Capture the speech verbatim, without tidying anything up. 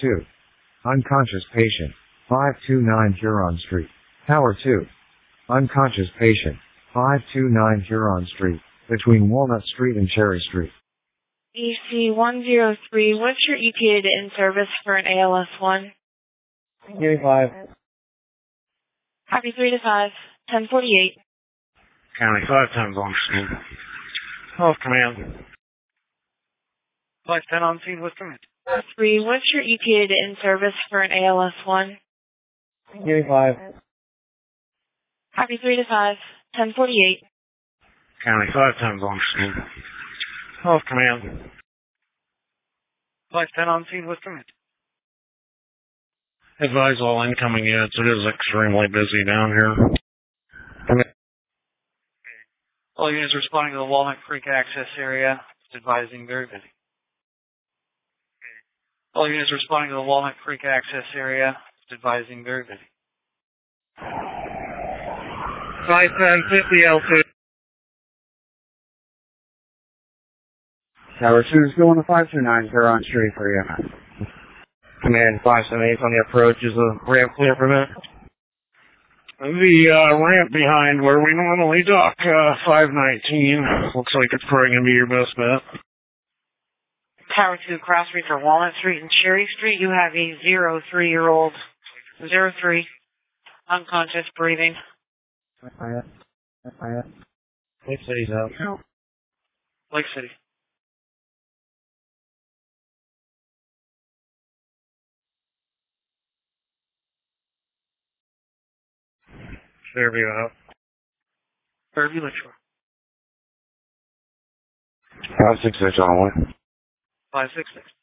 two. Unconscious patient. five two nine Huron Street. Tower two. Unconscious patient. five two nine Huron Street. Between Walnut Street and Cherry Street. E C one zero three, what's your E T A to in service for an A L S one? Give me five. Copy three to five. ten forty-eight. County five times on scene. Off command. five ten on scene with command. three, what's your E T A to in service for an A L S one? Give me five. Copy three to five. ten forty-eight. County five times on scene. Off command. five ten on scene with command. Advise all incoming units, it is extremely busy down here. Command. All units responding to the Walnut Creek access area. It's advising very busy. All units responding to the Walnut Creek access area. It's advising very busy. five ten fifty L two. Tower two is going to five two nine Huron Street for E M S. Command five seven eight on the approach. Is the ramp clear for that? The uh, ramp behind where we normally dock, uh, five nineteen. Looks like it's probably going to be your best bet. Tower two, cross street for Walnut Street and Cherry Street. You have a zero three year old. zero three. Unconscious, breathing. Lake City's out. Lake City. Fairview out. Fairview Lakeshore. five six six on one. five six six.